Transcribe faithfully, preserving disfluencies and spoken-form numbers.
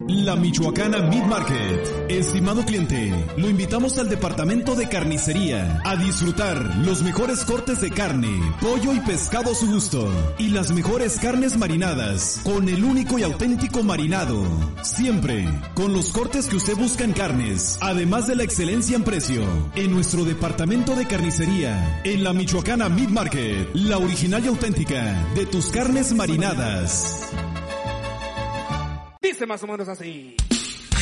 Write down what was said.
La Michoacana Meat Market. Estimado cliente, lo invitamos al departamento de carnicería a disfrutar los mejores cortes de carne, pollo y pescado a su gusto y las mejores carnes marinadas con el único y auténtico marinado. Siempre con los cortes que usted busca en carnes, además de la excelencia en precio. En nuestro departamento de carnicería, en la Michoacana Meat Market, la original y auténtica de tus carnes marinadas. Dice más o menos así.